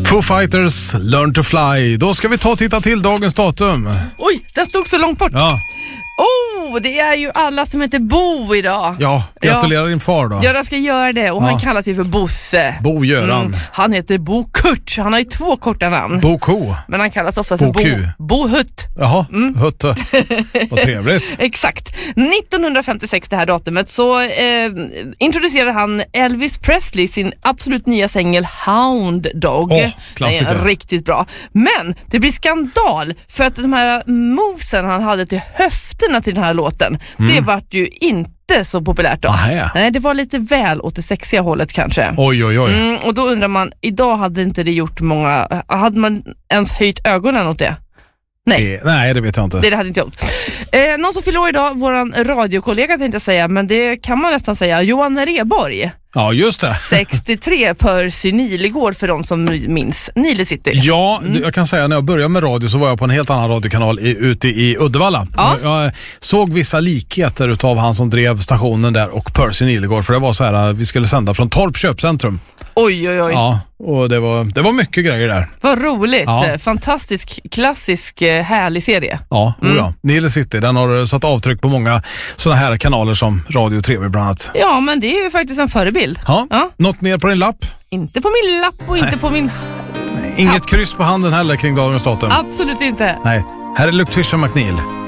Foo Fighters, Learn to Fly. Då ska vi titta till dagens datum. Oj, den stod så långt bort. Ja. Det är ju alla som heter Bo idag. Ja, gratulerar din far då. Ja, jag ska göra det. Och han kallas ju för Bosse. Bo-Göran. Han heter Bo Kurt. Han har ju 2 korta namn. Bo Ko. Men han kallas ofta för Bo Hutt. Jaha, Hutte. Vad trevligt. Exakt. 1956, det här datumet, så introducerade han Elvis Presley sin absolut nya singel Hound Dog. Klassiker. Riktigt bra. Men det blir skandal för att de här movesen han hade till höfterna till den här låten, det vart ju inte så populärt då. Nej, det var lite väl åt det sexiga hållet kanske. Oj. Och då undrar man, idag hade inte det gjort många, hade man ens höjt ögonen åt det? Nej, det vet jag inte. Det hade inte gjort. Någon som fyller år idag, våran radiokollega tänkte jag säga, men det kan man nästan säga, Johan Rheborg. Ja, just det. 63 Percy Nilegård för de som minns Nile City. Ja, jag kan säga när jag började med radio så var jag på en helt annan radiokanal ute i Uddevalla. Ja. Jag såg vissa likheter utav han som drev stationen där och Percy Nilegård, för det var så här, vi skulle sända från Torp köpcentrum. Oj. Ja, och det var mycket grejer där. Vad roligt. Ja. Fantastisk, klassisk, härlig serie. Ja, Nile City, den har satt avtryck på många såna här kanaler som Radio 3 bland annat. Ja, men det är ju faktiskt en förebild. Ja. Något mer på din lapp? Inte på min lapp och inte på min... Inget kryss på handen heller kring dagens datum? Absolut inte. Nej, här är Luke Fisher McNeil.